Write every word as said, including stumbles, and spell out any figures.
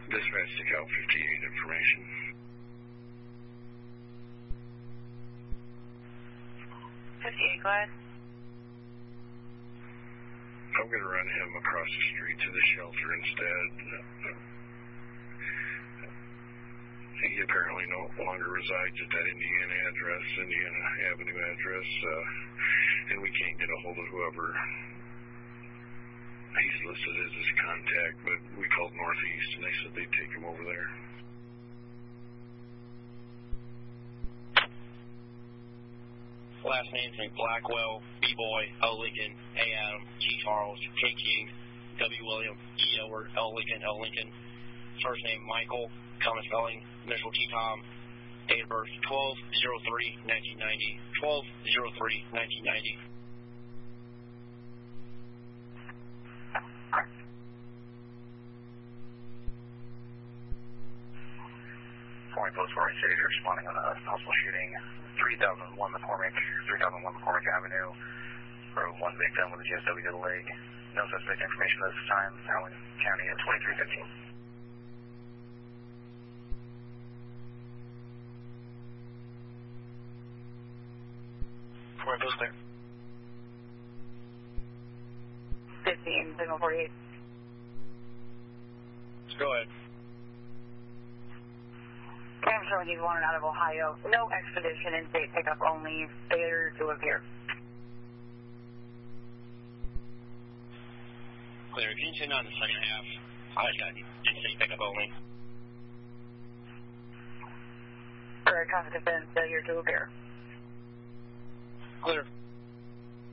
Dispatch to Cal fifty-eight information. fifty-eight, go ahead. I'm going to run him across the street to the shelter instead. He apparently no longer resides at that Indiana address, Indiana Avenue address, uh, and we can't get a hold of whoever he's listed as his contact, but we called Northeast, and they said they'd take him over there. Last names in Blackwell, B-Boy, O. Lincoln, A. Adam, G. Charles, K. King, W. William, E. Edward, L. Lincoln, L. Lincoln. First name Michael, common spelling, initial T. Tom. Date of birth twelve oh three nineteen ninety. twelve oh three nineteen ninety. Point Post four eight six, responding on a possible shooting. three thousand one McCormick, three thousand one McCormick Avenue. Road one victim with a G S W to the leg. No suspect information at this time. Allen County at twenty-three fifteen. Point Post there. fifteen, signal forty-eight. Go ahead. I'm showing you one out of Ohio. No expedition in state pickup only. Failure to appear. Clear. Can you turn on the second half? I just got in-state pickup only. For a confident defense, failure to appear. Clear.